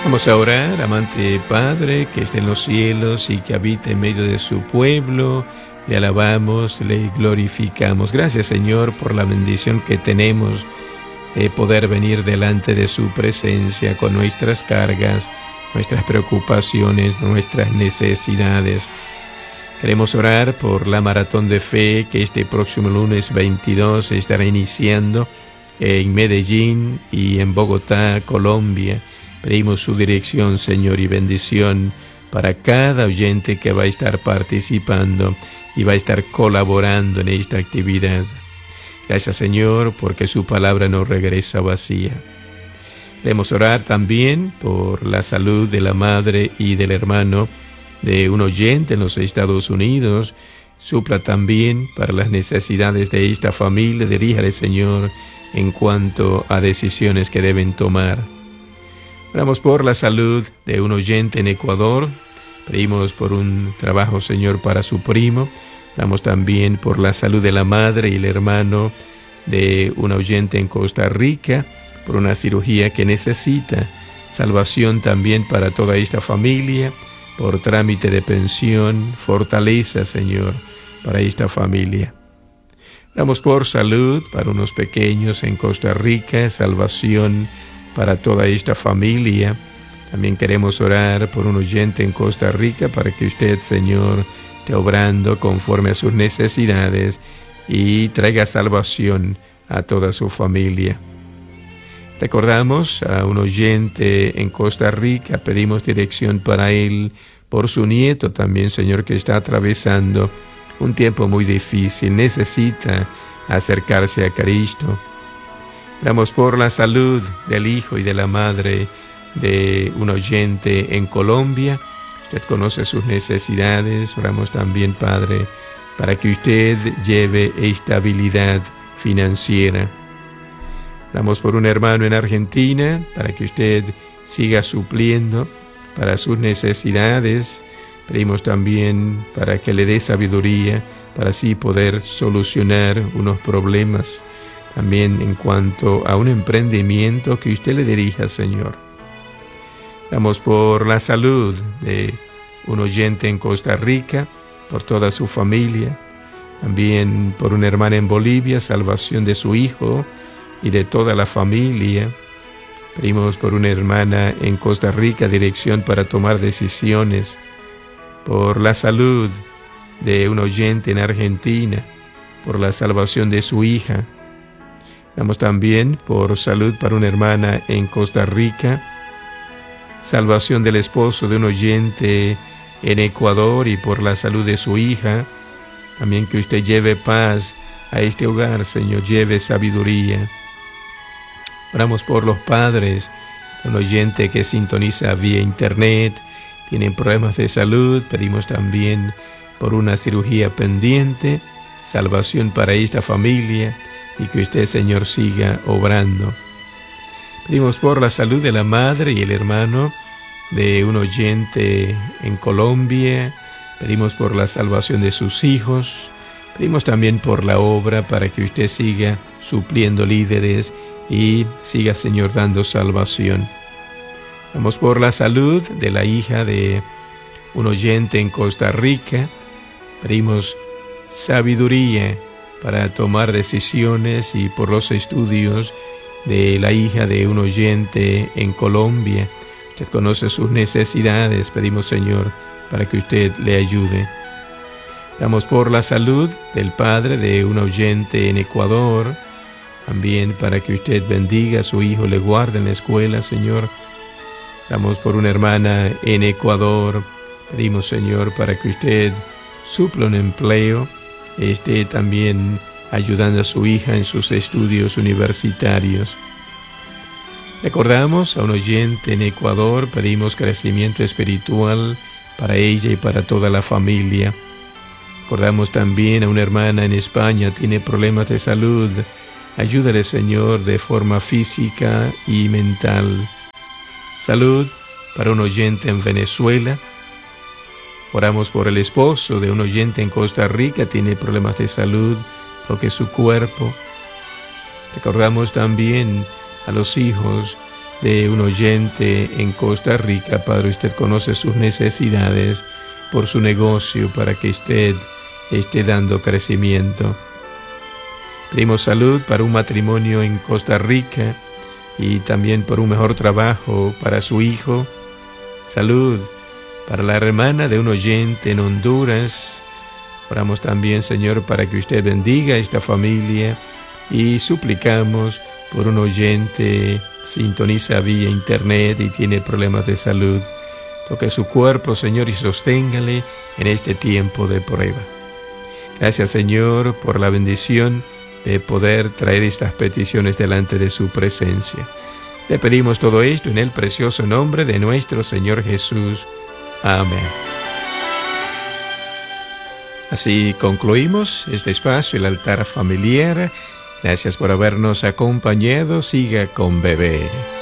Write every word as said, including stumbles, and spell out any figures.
Vamos a orar, amante Padre, que esté en los cielos y que habita en medio de su pueblo. Le alabamos, le glorificamos. Gracias, Señor, por la bendición que tenemos de poder venir delante de su presencia con nuestras cargas, nuestras preocupaciones, nuestras necesidades. Queremos orar por la maratón de fe que este próximo lunes veintidós estará iniciando en Medellín y en Bogotá, Colombia. Pedimos su dirección, Señor, y bendición para cada oyente que va a estar participando y va a estar colaborando en esta actividad. Gracias, Señor, porque su palabra no regresa vacía. Queremos orar también por la salud de la madre y del hermano de un oyente en los Estados Unidos. Supla también para las necesidades de esta familia. Diríjale, Señor, en cuanto a decisiones que deben tomar. Oramos por la salud de un oyente en Ecuador. Pedimos por un trabajo, Señor, para su primo. Oramos también por la salud de la madre y el hermano de un oyente en Costa Rica, por una cirugía que necesita. Salvación también para toda esta familia, por trámite de pensión. Fortaleza, Señor, para esta familia. Oramos por salud para unos pequeños en Costa Rica. Salvación para toda esta familia. También queremos orar por un oyente en Costa Rica para que usted, Señor, esté obrando conforme a sus necesidades y traiga salvación a toda su familia. Recordamos a un oyente en Costa Rica, pedimos dirección para él, por su nieto también, Señor, que está atravesando un tiempo muy difícil, necesita acercarse a Cristo. Oramos por la salud del hijo y de la madre de un oyente en Colombia. Usted conoce sus necesidades. Oramos también, Padre, para que usted lleve estabilidad financiera. Oramos por un hermano en Argentina, para que usted siga supliendo para sus necesidades. Pedimos también para que le dé sabiduría, para así poder solucionar unos problemas. También en cuanto a un emprendimiento que usted le dirija, Señor. Oramos por la salud de un oyente en Costa Rica, por toda su familia. También por una hermana en Bolivia, salvación de su hijo y de toda la familia. Pedimos por una hermana en Costa Rica, dirección para tomar decisiones. Por la salud de un oyente en Argentina, por la salvación de su hija. Oramos también por salud para una hermana en Costa Rica, salvación del esposo de un oyente en Ecuador y por la salud de su hija. También que usted lleve paz a este hogar, Señor, lleve sabiduría. Oramos por los padres de un oyente que sintoniza vía internet, tienen problemas de salud. Pedimos también por una cirugía pendiente, salvación para esta familia. Y que usted, Señor, siga obrando. Pedimos por la salud de la madre y el hermano de un oyente en Colombia. Pedimos por la salvación de sus hijos. Pedimos también por la obra para que usted siga supliendo líderes y siga, Señor, dando salvación. Pedimos por la salud de la hija de un oyente en Costa Rica. Pedimos sabiduría para tomar decisiones y por los estudios de la hija de un oyente en Colombia. Usted conoce sus necesidades. Pedimos, Señor, para que usted le ayude. Oramos por la salud del padre de un oyente en Ecuador. También para que usted bendiga a su hijo, le guarde en la escuela, Señor. Oramos por una hermana en Ecuador. Pedimos, Señor, para que usted supla un empleo, esté también ayudando a su hija en sus estudios universitarios. Recordamos a un oyente en Ecuador, pedimos crecimiento espiritual para ella y para toda la familia. Recordamos también a una hermana en España, tiene problemas de salud. Ayúdale, Señor, de forma física y mental. Salud para un oyente en Venezuela. Oramos por el esposo de un oyente en Costa Rica, tiene problemas de salud, toque su cuerpo. Recordamos también a los hijos de un oyente en Costa Rica. Padre, usted conoce sus necesidades por su negocio, para que usted esté dando crecimiento. Pedimos salud para un matrimonio en Costa Rica y también por un mejor trabajo para su hijo. Salud para la hermana de un oyente en Honduras. Oramos también, Señor, para que usted bendiga a esta familia, y suplicamos por un oyente sintoniza vía internet y tiene problemas de salud. Toque su cuerpo, Señor, y sosténgale en este tiempo de prueba. Gracias, Señor, por la bendición de poder traer estas peticiones delante de su presencia. Le pedimos todo esto en el precioso nombre de nuestro Señor Jesús. Amén. Así concluimos este espacio, el altar familiar. Gracias por habernos acompañado. Siga con Beber.